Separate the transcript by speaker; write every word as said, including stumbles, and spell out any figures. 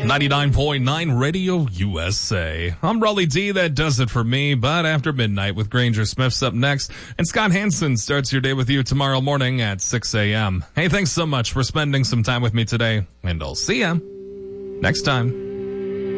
Speaker 1: ninety-nine point nine Radio U S A. I'm Raleigh D. That does it for me, but after midnight with Granger Smith's up next, and Scott Hansen starts your day with you tomorrow morning at six a.m. Hey, thanks so much for spending some time with me today, and I'll see ya next time.